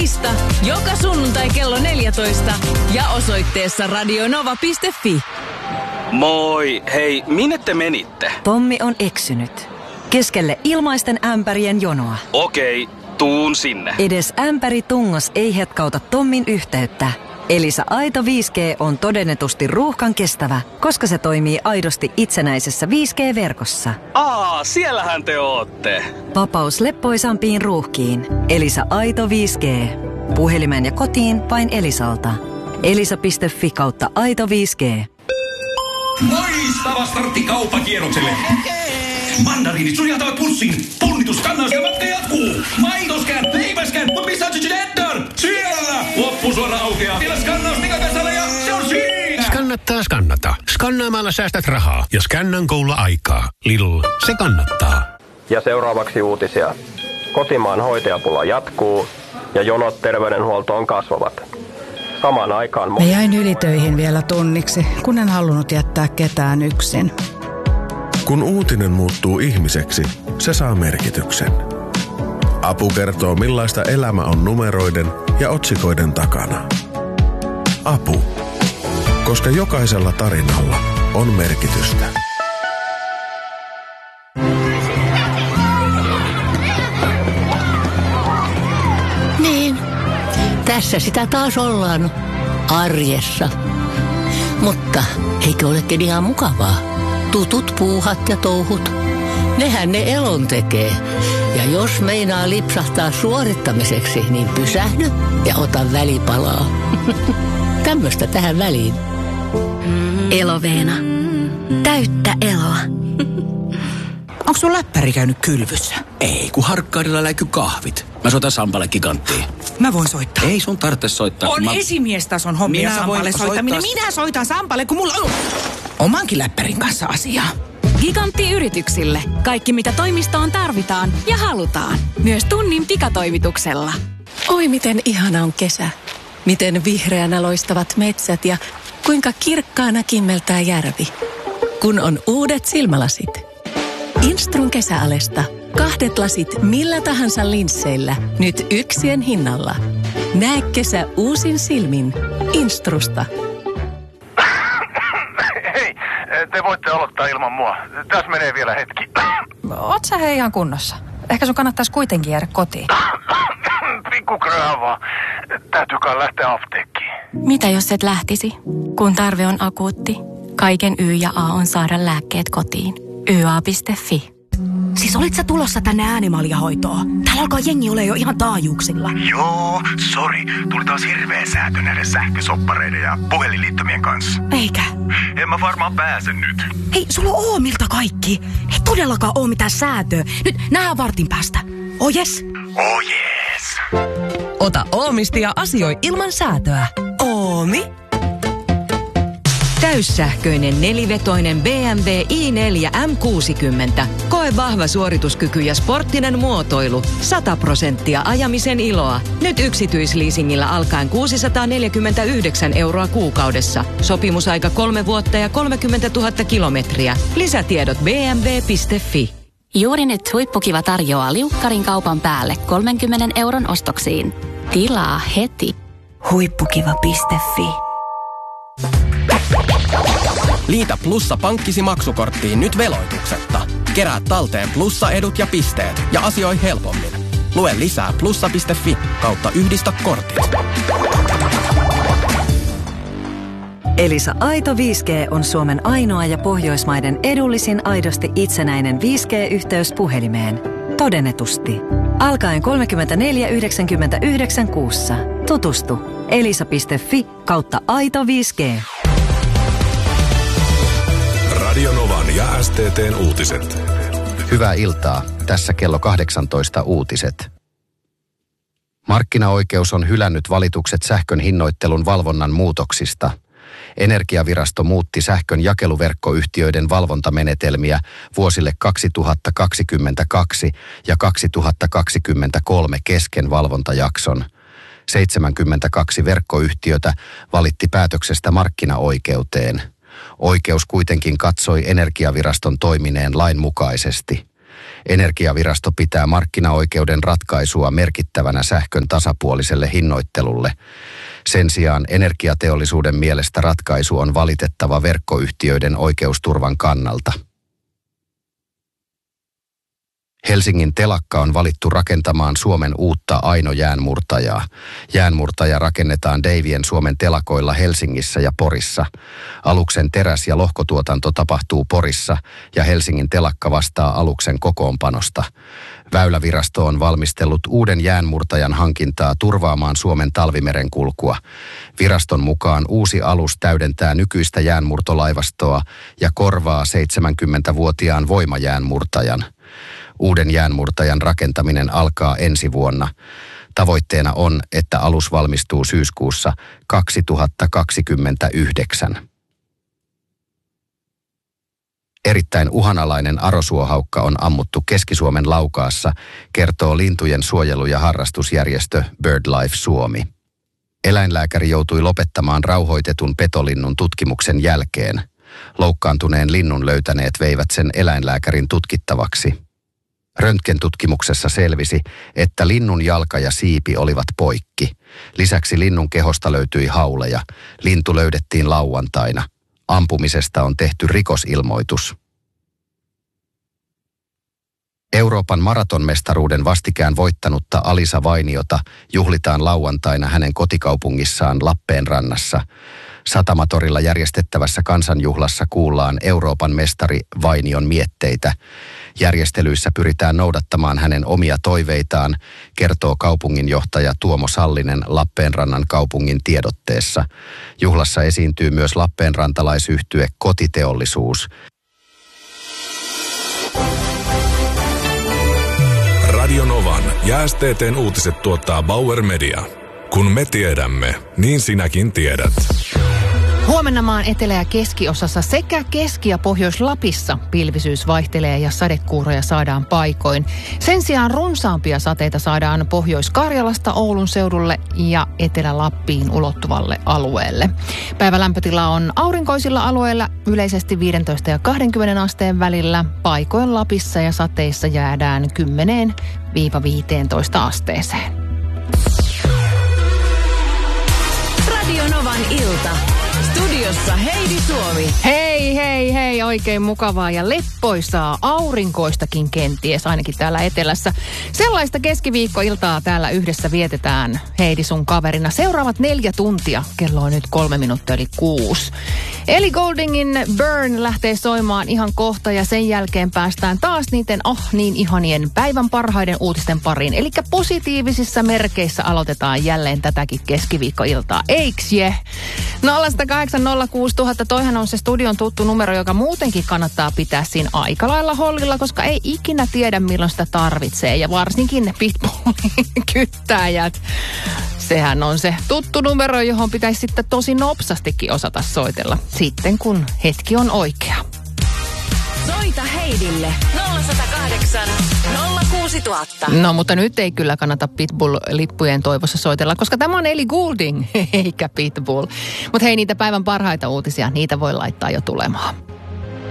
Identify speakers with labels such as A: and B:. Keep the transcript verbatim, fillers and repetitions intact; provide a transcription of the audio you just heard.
A: Pista joka sunnuntai kello neljätoista ja osoitteessa radionova piste fi.
B: Moi, hei, minne te menitte?
C: Tommi on eksynyt. Keskelle ilmaisten ämpärien jonoa.
B: Okei, tuun sinne.
C: Edes ämpäri tungos ei hetkauta Tommin yhteyttä. Elisa Aito viisi G on todennetusti ruuhkan kestävä, koska se toimii aidosti itsenäisessä viisi G-verkossa.
B: Aa, siellähän te ootte.
C: Vapaus leppoisampiin ruuhkiin. Elisa Aito viisi G. Puhelimeen ja kotiin vain Elisalta. elisa piste fi kautta Aito viisi G.
D: Loistava startti kauppakierrokselle. Mandariinit suljeltavat pussin. Punnitus kannas ja matka jatkuu. Maitoskään, leipäskään, mutta missä on Ginger? Siellä! Loppusuora aukeaa. Vielä skannaus pikakasalla ja se on siinä!
E: Skannattaa skannata. Skannaamalla säästät rahaa ja skannan koululla aikaa. Lidl, se kannattaa.
F: Ja seuraavaksi uutisia. Kotimaan hoitajapula jatkuu ja jonot terveydenhuoltoon kasvavat. Samaan aikaan...
G: Mä jäin ylitöihin vielä tunniksi, kun en halunnut jättää ketään yksin.
H: Kun uutinen muuttuu ihmiseksi, se saa merkityksen. Apu kertoo, millaista elämä on numeroiden ja otsikoiden takana. Apu. Koska jokaisella tarinalla on merkitystä.
I: Niin, tässä sitä taas ollaan arjessa. Mutta eikö olekin ihan mukavaa? Tutut puuhat ja touhut. Nehän ne elon tekee. Ja jos meinaa lipsahtaa suorittamiseksi, niin pysähdy ja ota välipalaa. Tämmöstä tähän väliin.
J: Eloveena. Täyttä eloa.
K: Onko sun läppäri käynyt kylvyssä? Ei, kun Harkkaudella läiky kahvit. Mä soitan Sampalle Giganttiin.
G: Mä voin soittaa.
K: Ei sun tarvitse soittaa.
G: On
K: mä...
G: esimiestason hommia Sampalle soittaminen. Soittaa... Minä soitan Sampalle, kun mulla on omankin läppärin kanssa asiaa.
A: Gigantti yrityksille. Kaikki mitä toimistoon tarvitaan ja halutaan. Myös tunnin pikatoimituksella.
L: Oi miten ihana on kesä. Miten vihreänä loistavat metsät ja kuinka kirkkaana kimmeltää järvi. Kun on uudet silmälasit. Instrun kesäalesta. Kahdet lasit millä tahansa linsseillä. Nyt yksien hinnalla. Näe kesä uusin silmin. Instrusta.
M: Hei, te voitte aloittaa ilman mua. Tässä menee vielä hetki.
N: Oot sä hei ihan kunnossa? Ehkä sun kannattaisi kuitenkin jäädä kotiin.
M: Pikku kröhä. Täytyykään lähteä apteekkiin.
J: Mitä jos et lähtisi? Kun tarve on akuutti, kaiken Y ja A on saada lääkkeet kotiin. y a piste fi.
N: Siis olit sä tulossa tänne Äänimaliahoitoon? Täällä alkaa jengi ole jo ihan taajuuksilla.
M: Joo, sori. Tuli taas hirveä säätö näiden sähkösoppareiden ja puhelinliittymien kanssa.
N: Eikä?
M: En mä varmaan pääse nyt.
N: Hei, sulla on Oomilta kaikki. Ei todellakaan oo mitään säätöä. Nyt nähdään vartin päästä. Oh yes?
M: Oh yes.
N: Ota Oomisti ja asioi ilman säätöä. Oomi.
O: Täyssähköinen nelivetoinen B M W i neljä M kuusikymmentä. Koe vahva suorituskyky ja sporttinen muotoilu. sata prosenttia ajamisen iloa. Nyt yksityisleasingillä alkaen kuusisataaneljäkymmentäyhdeksän euroa kuukaudessa. Sopimusaika kolme vuotta ja kolmekymmentätuhatta kilometriä. Lisätiedot b m w piste fi.
J: Juuri nyt Huippukiva tarjoaa liukkarin kaupan päälle kolmenkymmenen euron ostoksiin. Tilaa heti.
N: Huippukiva piste fi.
P: Liitä Plussa pankkisi maksukorttiin nyt veloituksetta. Kerää talteen Plussa-edut ja pisteet ja asioi helpommin. Lue lisää plussa piste fi kautta yhdistä kortit.
C: Elisa Aito viisi G on Suomen ainoa ja Pohjoismaiden edullisin aidosti itsenäinen viisi G-yhteys puhelimeen. Todennetusti. Alkaen kolmekymmentäneljä yhdeksänkymmentäyhdeksän kuussa. Tutustu. elisa piste fi kautta Aito viisi G.
H: Radionovan ja S T T:n uutiset.
Q: Hyvää iltaa. Tässä kello kahdeksantoista uutiset. Markkinaoikeus on hylännyt valitukset sähkön hinnoittelun valvonnan muutoksista. Energiavirasto muutti sähkön jakeluverkkoyhtiöiden valvontamenetelmiä vuosille kaksituhattakaksikymmentäkaksi ja kaksituhattakaksikymmentäkolme kesken valvontajakson. seitsemänkymmentäkaksi verkkoyhtiötä valitti päätöksestä markkinaoikeuteen. Oikeus kuitenkin katsoi Energiaviraston toimineen lain mukaisesti. Energiavirasto pitää markkinaoikeuden ratkaisua merkittävänä sähkön tasapuoliselle hinnoittelulle. Sen sijaan energiateollisuuden mielestä ratkaisu on valitettava verkkoyhtiöiden oikeusturvan kannalta. Helsingin telakka on valittu rakentamaan Suomen uutta Aino-jäänmurtajaa. Jäänmurtaja rakennetaan Davien Suomen telakoilla Helsingissä ja Porissa. Aluksen teräs- ja lohkotuotanto tapahtuu Porissa ja Helsingin telakka vastaa aluksen kokoonpanosta. Väylävirasto on valmistellut uuden jäänmurtajan hankintaa turvaamaan Suomen talvimerenkulkua. Viraston mukaan uusi alus täydentää nykyistä jäänmurtolaivastoa ja korvaa seitsemänkymmentävuotiaan voimajäänmurtajan. Uuden jäänmurtajan rakentaminen alkaa ensi vuonna. Tavoitteena on, että alus valmistuu syyskuussa kaksituhattakaksikymmentäyhdeksän. Erittäin uhanalainen arosuohaukka on ammuttu Keski-Suomen Laukaassa, kertoo lintujen suojelu- ja harrastusjärjestö BirdLife Suomi. Eläinlääkäri joutui lopettamaan rauhoitetun petolinnun tutkimuksen jälkeen. Loukkaantuneen linnun löytäneet veivät sen eläinlääkärin tutkittavaksi. Röntgentutkimuksessa selvisi, että linnun jalka ja siipi olivat poikki. Lisäksi linnun kehosta löytyi hauleja. Lintu löydettiin lauantaina. Ampumisesta on tehty rikosilmoitus. Euroopan maratonmestaruuden vastikään voittanutta Alisa Vainiota juhlitaan lauantaina hänen kotikaupungissaan Lappeenrannassa. Satamatorilla järjestettävässä kansanjuhlassa kuullaan Euroopan mestari Vainion mietteitä. Järjestelyissä pyritään noudattamaan hänen omia toiveitaan, kertoo kaupunginjohtaja Tuomo Sallinen Lappeenrannan kaupungin tiedotteessa. Juhlassa esiintyy myös lappeenrantalaisyhtye Kotiteollisuus.
H: Radio Novan ja S T T:n uutiset tuottaa Bauer Media. Kun me tiedämme, niin sinäkin tiedät.
R: Huomenna maan etelä- ja keskiosassa sekä Keski- ja Pohjois-Lapissa pilvisyys vaihtelee ja sadekuuroja saadaan paikoin. Sen sijaan runsaampia sateita saadaan Pohjois-Karjalasta Oulun seudulle ja Etelä-Lappiin ulottuvalle alueelle. Päivän lämpötila on aurinkoisilla alueilla yleisesti viisitoista ja kaksikymmentä asteen välillä. Paikoin Lapissa ja sateissa jäädään kymmeneen viiteentoista asteeseen.
O: Radio Novan ilta. Studiossa Heidi Suomi.
R: Hei, hei, hei. Oikein mukavaa ja leppoisaa aurinkoistakin kenties, ainakin täällä etelässä. Sellaista keskiviikkoiltaa täällä yhdessä vietetään, Heidi sun kaverina. Seuraavat neljä tuntia. Kello on nyt kolme minuuttia eli kuusi. Eli Goldingin Burn lähtee soimaan ihan kohta ja sen jälkeen päästään taas niiden oh niin ihanien päivän parhaiden uutisten pariin. Eli positiivisissa merkeissä aloitetaan jälleen tätäkin keskiviikkoiltaa. Eiks je? nolla kahdeksan nolla kuusi nolla nolla nolla, toihan on se studion tuttu numero, joka muutenkin kannattaa pitää siinä aika lailla hollilla, koska ei ikinä tiedä milloin sitä tarvitsee. Ja varsinkin ne pitbullin kyttäjät. Sehän on se tuttu numero, johon pitäisi sitten tosi nopsastikin osata soitella. Sitten kun hetki on oikea.
O: Soita Heidille nolla yksi nolla kahdeksan nolla kuusi nolla nolla nolla.
R: No, mutta nyt ei kyllä kannata Pitbull-lippujen toivossa soitella, koska tämä on Ellie Goulding, eikä Pitbull. Mutta hei, niitä päivän parhaita uutisia, niitä voi laittaa jo tulemaan.